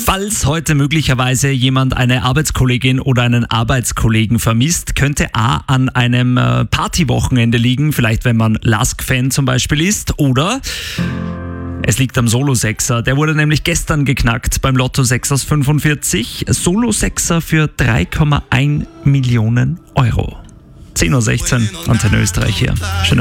Falls heute möglicherweise jemand eine Arbeitskollegin oder einen Arbeitskollegen vermisst, könnte A an einem Partywochenende liegen, vielleicht wenn man Lask-Fan zum Beispiel ist, oder es liegt am Solo-Sechser. Der wurde nämlich gestern geknackt beim Lotto 6 aus 45. Solo-Sechser für 3,1 Millionen Euro. 10.16 Uhr, Antenne Österreich hier. Schöne